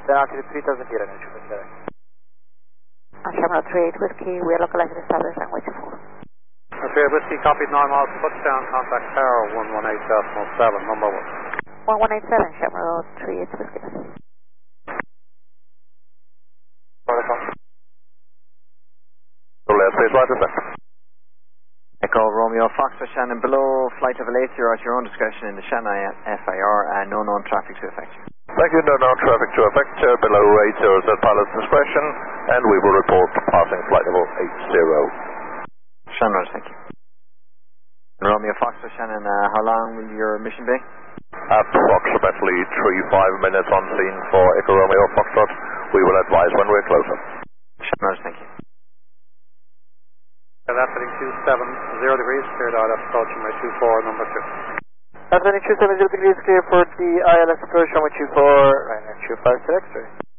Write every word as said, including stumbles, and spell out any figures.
Then altitude three thousand feet, I know you can On Shamrock three eight Whiskey, we are localized established runway two four. Okay, Whiskey, copied nine miles, touchdown, contact tower one one eight decimal seven, number one. one one eight seven, Shamrock three eight Whiskey. Protocol. Let's please, Roger, sir. Echo Romeo Foxtrot Shannon below, flight level eight zero at your own discretion in the Shanghai F I R and no known traffic to affect you. Thank you, no known traffic to affect, uh, below eight zero at pilot's discretion, and we will report passing flight level eight zero. Shannon, thank you. Romeo Foxtrot Shannon, uh, how long will your mission be? Approximately three five minutes on scene for Echo Romeo Foxtrot. We will advise when we're closer. Shannon, thank you. That's heading two seven zero degrees, cleared out of approach runway two four, number two. That's heading two seven zero degrees, clear for the I L S approach runway two four, right now two five to X-ray.